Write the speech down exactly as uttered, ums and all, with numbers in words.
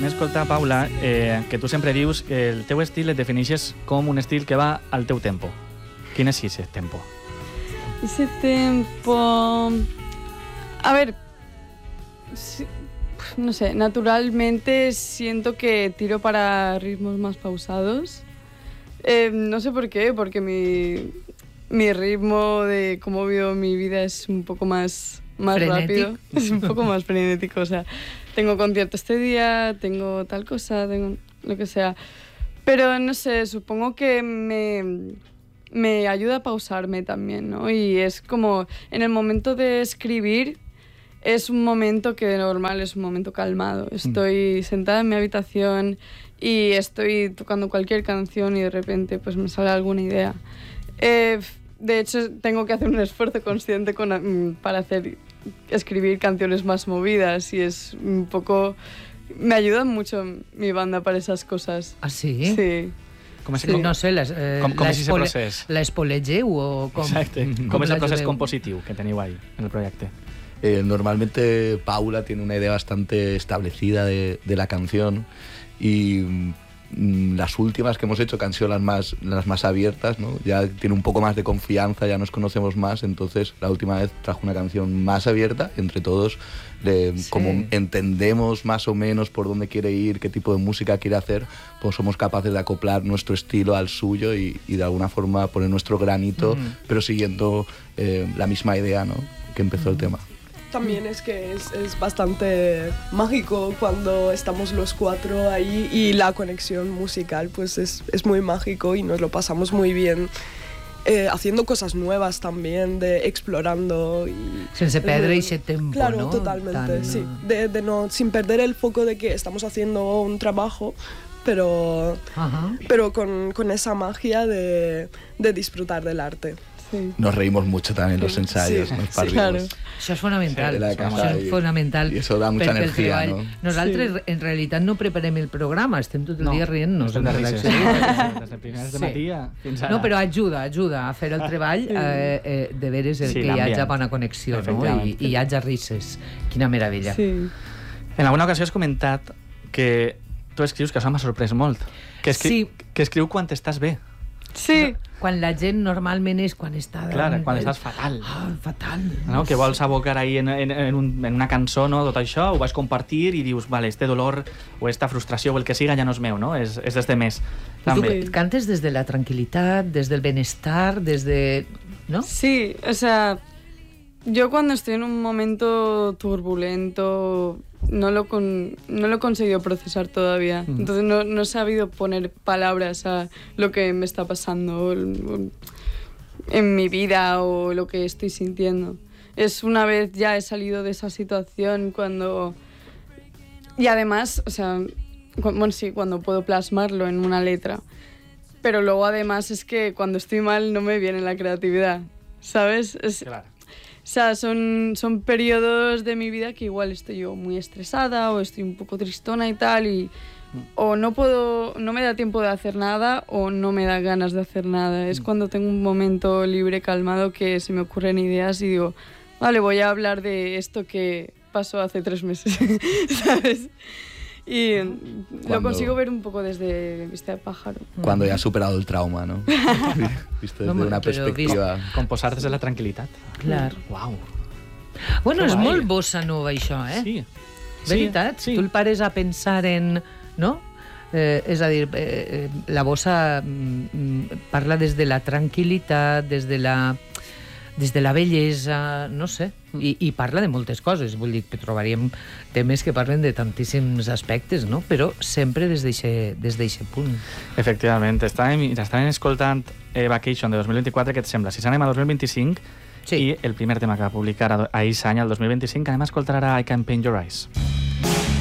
escoltar, Paula, eh, que tu sempre dius que el teu estil et defineixes com un estil que va al teu tempo. Quin és ese tempo? Ese tempo... A ver, no sé, naturalmente siento que tiro para ritmos más pausados. Eh, no sé por qué, porque mi, mi ritmo de cómo vivo mi vida es un poco más, más rápido. Es un poco más frenético, o sea, tengo concierto este día, tengo tal cosa, tengo lo que sea. Pero no sé, supongo que me... me ayuda a pausarme también, ¿no? Y es como, en el momento de escribir, es un momento que de normal es un momento calmado. Estoy sentada en mi habitación y estoy tocando cualquier canción y de repente pues me sale alguna idea. Eh, de hecho, tengo que hacer un esfuerzo consciente con, para hacer, escribir canciones más movidas y es un poco... Me ayuda mucho mi banda para esas cosas. ¿Ah, sí? Sí. Com és, sí. Com, no sé, les, eh, com, com és aquest procés? L'espollegeu o com... Exacte. Com, com és el procés compositiu que teniu ahí en el proyecto? Eh, normalmente Paula tiene una idea bastante establecida de, de la canción y mm, las últimas que hemos hecho, que han sido las más, las más abiertas, ¿no? Ya tiene un poco más de confianza, ya nos conocemos más, entonces la última vez trajo una canción más abierta, entre todos, de, sí. Como entendemos más o menos por dónde quiere ir, qué tipo de música quiere hacer, pues somos capaces de acoplar nuestro estilo al suyo y, y de alguna forma poner nuestro granito, mm. pero siguiendo eh, la misma idea, ¿no? Que empezó mm. el tema. También es que es, es bastante mágico cuando estamos los cuatro ahí y la conexión musical pues es, es muy mágico y nos lo pasamos muy bien eh, haciendo cosas nuevas también, de explorando y... Sense perdre eh, ese tempo, claro, ¿no? Totalmente, Tan... sí. De, de no, sin perder el foco de que estamos haciendo un trabajo, pero, pero con, con esa magia de, de disfrutar del arte. Sí. Nos reímos mucho también en los ensayos, sí, nos partimos. Claro. Això és fonamental, sí, això és y, fonamental. Y eso da mucha energía, ¿no? Nosaltres, sí. en realitat, no preparem el programa, estem tot el no, dia rient-nos. No, de risses. Des de primeres de matí fins ara. No, però ajuda, ajuda a fer el treball, eh, eh, de veres el sí, que hi hagi bona connexió, no? I, i hi hagi risses. Quina meravella. Sí. En alguna ocasió has comentat que tu escrius, que això m'ha sorprès molt, que, escri sí. que escriu quan estàs bé. Sí. Quan la gent normalment és quan està... Clar, quan estàs fatal. Ah, fatal. No? Que vols abocar ahí en, en, en, un, en una cançó, no? Tot això, ho vas compartir i dius, vale, este dolor o esta frustració o el que siga ja no és meu, no? És, és des de més. També. Tu cantes des de la tranquil·litat, des del benestar, des de... ¿no? Sí, o sea, yo cuando estoy en un momento turbulento... No lo, con, no lo he conseguido procesar todavía. Mm. Entonces no, no he sabido poner palabras a lo que me está pasando en mi vida o lo que estoy sintiendo. Es una vez ya he salido de esa situación cuando... Y además, o sea, bueno, sí, cuando puedo plasmarlo en una letra. Pero luego además es que cuando estoy mal no me viene la creatividad, ¿sabes? Es, claro. O sea, son, son periodos de mi vida que igual estoy yo muy estresada o estoy un poco tristona y tal y o no puedo, no me da tiempo de hacer nada o no me da ganas de hacer nada. Es cuando tengo un momento libre, calmado, que se me ocurren ideas y digo, vale, voy a hablar de esto que pasó hace tres meses, ¿sabes? Y cuando, lo consigo ver un poco desde vista de pájaro. Cuando ya has superado el trauma, ¿no? Visto desde no, una perspectiva... Vist... Com posar-te en la tranquil·litat. Clar. Uau. Bueno, és molt bossa nova, això, eh? Sí. Veritat? Sí. Tu el pares a pensar en... No? Eh, és a dir, eh, la bossa mm, parla des de la tranquil·litat, des de la... des de la bellesa, no sé, i, i parla de moltes coses, vull dir que trobaríem temes que parlen de tantíssims aspectes, no? Però sempre des d'eixe punt. Efectivament, estàvem, estàvem escoltant eh, Vacation de dos mil vint-i-quatre, què et sembla? Si anem a dos mil vint-i-cinc, sí. I el primer tema que va publicar a, a Ix any, el dos mil vint-i-cinc, anem a escoltar ara I Can Paint Your Eyes.